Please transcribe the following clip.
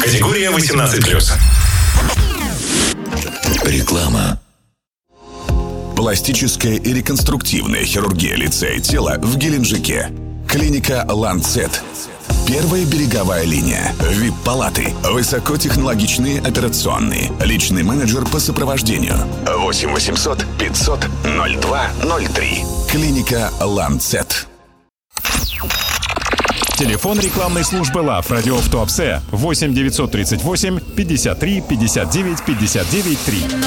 Категория 18+. Реклама. Пластическая и реконструктивная хирургия лица и тела в Геленджике. Клиника «Ланцет». Первая береговая линия. ВИП-палаты. Высокотехнологичные операционные. Личный менеджер по сопровождению. 8 800 500 02 03. Клиника «Ланцет». Телефон рекламной службы ЛАФ «Радио в Туапсе» 8 938 53 59 59 3.